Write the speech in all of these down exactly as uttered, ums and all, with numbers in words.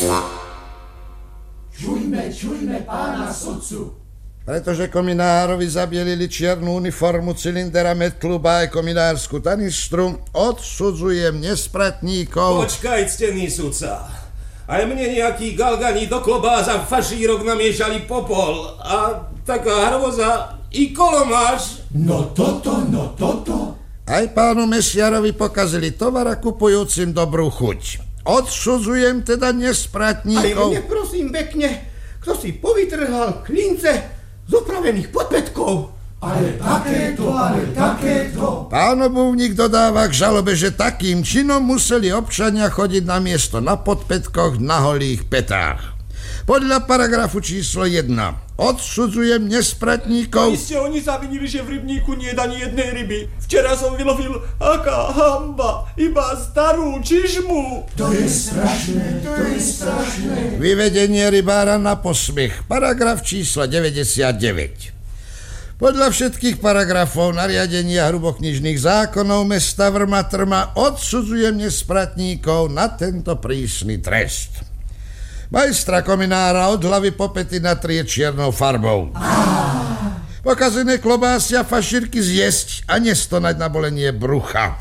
Čujme, čujme pána sudcu. Pretože kominárovi zabielili čiernu uniformu, cylinder a metlu, ba aj kominárskú tanistru, odsudzujem nespratníkov. Počkaj, ctený sudca. Aj mne nejaký galgani do klobáza fašírok namiešali popol. A taká hrôza i kolomáš. No toto, no toto. Aj pánu Mesiarovi pokazili tovar a kupujúcim dobrú chuť. Odsudzujem teda nespratníkov. Aj mne prosím pekne, kto si povytrhal klince z opravených podpätkov. Ale takéto, ale takéto. Pán obuvník dodáva k žalobe, že takým činom museli občania chodiť na miesto na podpätkoch na holých petách. Podľa paragrafu číslo jedna odsudzujem nespratníkov. Iste oni zavinili, že v rybníku nie je ani jednej ryby. Včera som vylovil, aká hamba, iba starú čižmu. To je strašné, to je strašné. Vyvedenie rybára na posmech. Paragraf číslo deväťdesiatdeväť. Podľa všetkých paragrafov nariadenia hruboknižných zákonov mesta Vrma Trma odsudzujem nespratníkov na tento prísny trest. Majstra kominára od hlavy po pety natrie čiernou farbou. Pokazené klobásy a fašírky zjesť a nestonať na bolenie brucha.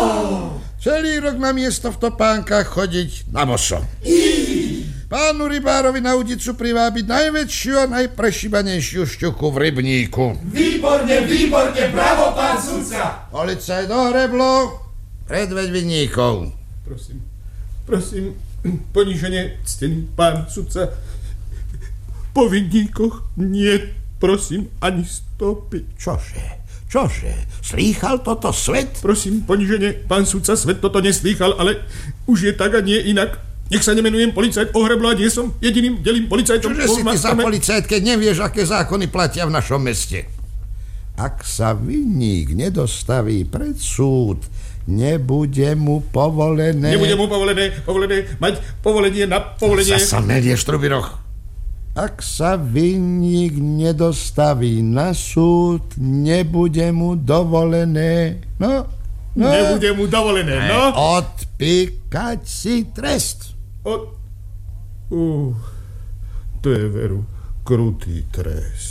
Celý rok na miesto v topánkach chodiť na boso. Pánu rybárovi na udicu privábiť najväčšiu a najprešíbanejšiu šťuku v rybníku. Výborne, výborne, bravo, pán sudca. Policaj do hreblo, predveď vinníkov. Prosím, prosím, poníženie, ctený pán sudca. Po vinníkoch nie, prosím, ani stopy. Čože? Čože? Slýchal toto svet? Prosím, poníženie, pán sudca, svet toto neslýchal, ale už je tak a nie inak. Nech sa nemenujem policajt Ohreblo a nie som jediným delým policajtom. Čože si ty za policajt, keď nevieš, aké zákony platia v našom meste? Ak sa vinník nedostaví pred súd, nebude mu povolené... Nebude mu povolené, povolené, mať povolenie na povolenie... Zasa melieš, Trubiroch. Ak sa vinník nedostaví na súd, nebude mu dovolené... No, no. Nebude mu dovolené, no. Odpíkať si trest. Od... Uh, to je veru krutý trest.